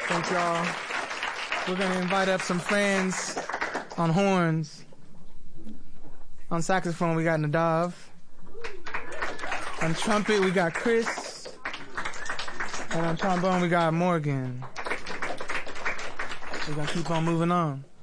Thank y'all. We're going to invite up some friends on horns. On saxophone, we got Nadav. On trumpet, we got Chris. And on trombone, we got Morgan. We're going to keep on moving on.